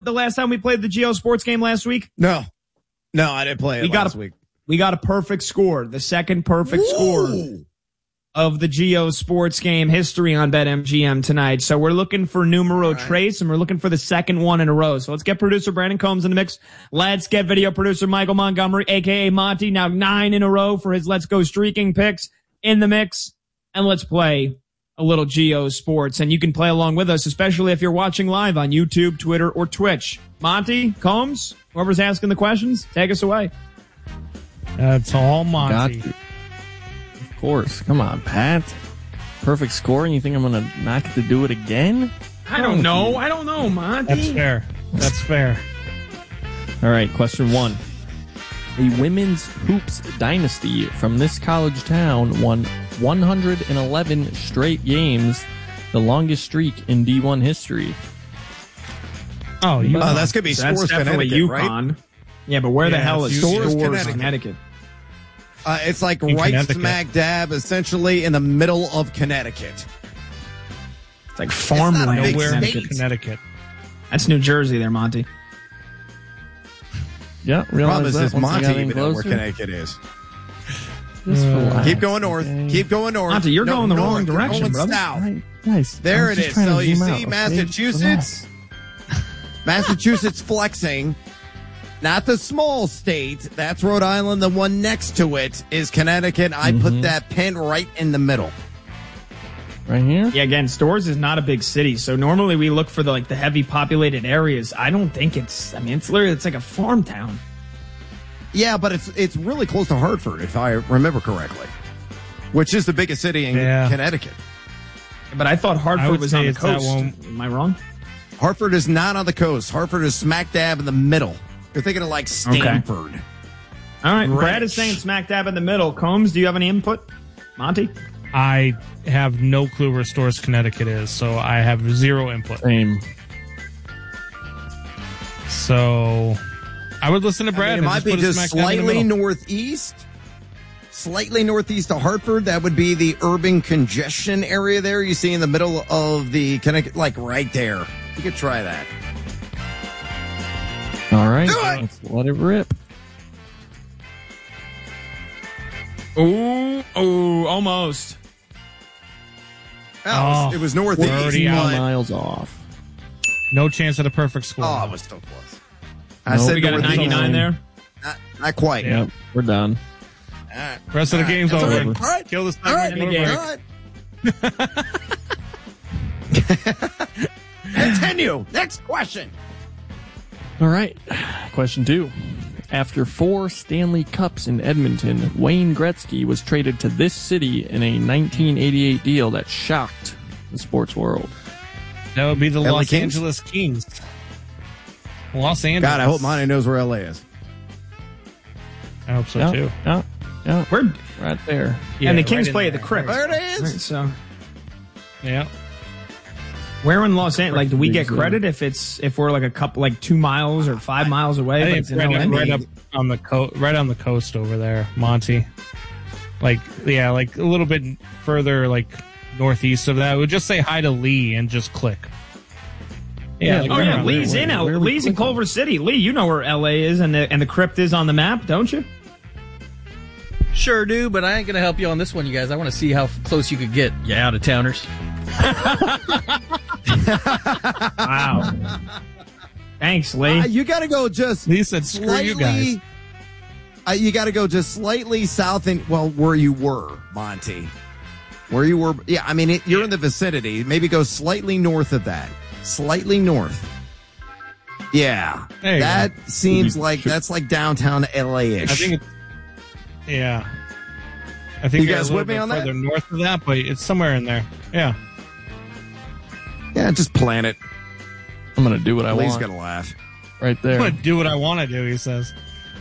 the last time we played the Geo Sports game last week? No, I didn't play it last week. We got a perfect score, the second perfect score of the Geo Sports game history on BetMGM tonight. So we're looking for numero trace, and we're looking for the second one in a row. So let's get producer Brandon Combs in the mix. Let's get video producer Michael Montgomery, a.k.a. Monty, now 9 in a row for his Let's Go Streaking picks in the mix. And let's play a little Geo Sports. And you can play along with us, especially if you're watching live on YouTube, Twitter, or Twitch. Monty, Combs, whoever's asking the questions, take us away. That's all Monty. Of course. Come on, Pat. Perfect score, and you think I'm going to not get to do it again? I don't know, Monty. That's fair. All right, question 1. A women's hoops dynasty from this college town won 111 straight games, the longest streak in D1 history. Oh, that's going to be Stores, definitely Connecticut, UConn. right? Yeah, but where the hell is Stores, Connecticut? It's like in right smack dab, essentially in the middle of Connecticut. It's like farmland. Nowhere in Connecticut. That's New Jersey there, Monty. Yeah, realize that is Monty even even know where closer. Connecticut is. Just relax, Keep going north. okay? Keep going north. Monty, you're going the wrong You're direction, going brother. south. Right, nice. There I was it just is. trying to So you zoom see out, okay? Massachusetts? Massachusetts flexing. Not the small state. That's Rhode Island. The one next to it is Connecticut. I put that pin right in the middle. Right here? Yeah, again, Stores is not a big city, so normally we look for the heavy populated areas. I don't think it's like a farm town. Yeah, but it's really close to Hartford, if I remember correctly, which is the biggest city in Connecticut. But I thought Hartford was on the coast. Am I wrong? Hartford is not on the coast. Hartford is smack dab in the middle. You're thinking of like Stanford. Okay. All right, Greenwich. Brad is saying smack dab in the middle. Combs, do you have any input? Monty? I have no clue where Stores, Connecticut is, so I have zero input. Same. So I would listen to Brad. It might be just slightly northeast. Slightly northeast of Hartford. That would be the urban congestion area there. You see in the middle of the Connecticut, like right there. You could try that. All right. Do it! Let's let it rip. Ooh, almost. It was northeast. We're already But miles off. No chance at a perfect score. Oh, it was still close. I said we got a 99 there. Not quite. Yep, we're done. Rest of the game's over. All right. Kill this All right. Continue. Next question. All right. Question 2. After 4 Stanley Cups in Edmonton, Wayne Gretzky was traded to this city in a 1988 deal that shocked the sports world. That would be the LA Los Kings? Angeles Kings. Los Angeles. God, I hope Monty knows where LA is. I hope so Yeah, too. yeah, We're right there. and the right Kings in play at there. the Crypt. There it is. Right, so Yeah. where in Los Angeles? Like, do we get credit if we're like a couple, 2 miles or 5 miles away? I but think it's it's in LA? right up on the right on the coast over there, Monty. Like a little bit further, northeast of that. We'll just say hi to Lee and just click. Yeah, Oh yeah, Where- Lee's where- in where are we Lee's in clicking? Culver City. Lee, you know where LA is and the Crypt is on the map, don't you? Sure do, but I ain't going to help you on this one, you guys. I want to see how close you could get, you out-of-towners. Wow. Thanks, Lee. You got to go just Lee said, "Screw you guys." You got to go just slightly south where you were, Monty. Where you were. Yeah, I mean, you're in the vicinity. Maybe go slightly north of that. Slightly north. Yeah. There you That seems like that's like downtown LA-ish. I think it's, yeah. I think You you're guys a little with me bit on that? further north of that, but it's somewhere in there. Yeah. Yeah, just plan it. I'm going to do what I Lee's want. going to laugh. Right I'm there. going to do what I want to do, he says.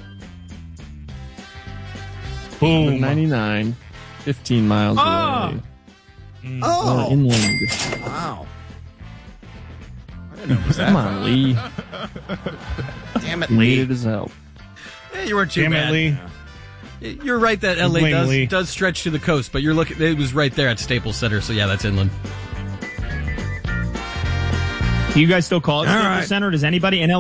Boom. 99, 15 miles away. Oh. Inland. Wow. Come on, Lee. Damn it, We Lee. needed his help. Yeah, you weren't too Damn it, bad. Lee. You're right that LA Blame Lee. does stretch to the coast, but it was right there at Staples Center, so yeah, that's inland. Do you guys still call it All Staples right. Center? Does anybody in